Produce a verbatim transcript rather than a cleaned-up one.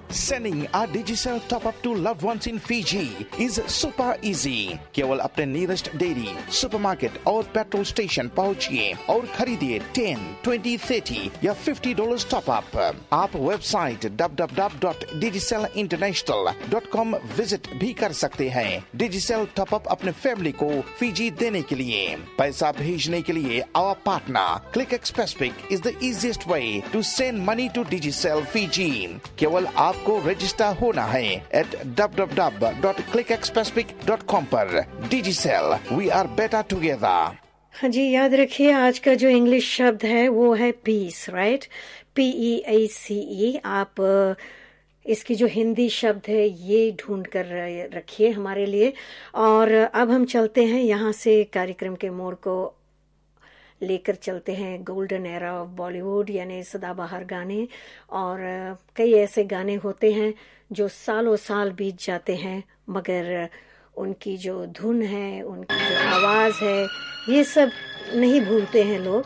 Sending a Digicel top-up to loved ones in Fiji is super easy. केवल अपने nearest dairy, supermarket और petrol station पहुंचिए और खरीदिए ten, twenty, thirty या fifty dollars top-up. आप website w w w dot digicel international dot com visit भी कर सकते हैं. Digicel top-up अपने फैमिली को फीजी देने के लिए. पैसा भेजने के लिए our partner Click Expresspic is the easiest way to send money to Digicel Fiji. केवल आपको रजिस्टर होना है at w w w dot click expresspic dot com पर. Digicel, we are better together. हाँ जी, याद रखिए आज का जो इंग्लिश शब्द है वो है पीस, राइट? पी ई ए सी ई. आप इसकी जो हिंदी शब्द है ये ढूंढ कर रखिए हमारे लिए. और अब हम चलते हैं यहाँ से कार्यक्रम के मोड़ को लेकर चलते हैं गोल्डन एरा ऑफ बॉलीवुड, यानी सदाबहार गाने. और कई ऐसे गाने होते हैं जो सालों साल बीत जाते हैं मगर उनकी जो धुन है, उनकी जो आवाज़ है, ये सब नहीं भूलते हैं लोग.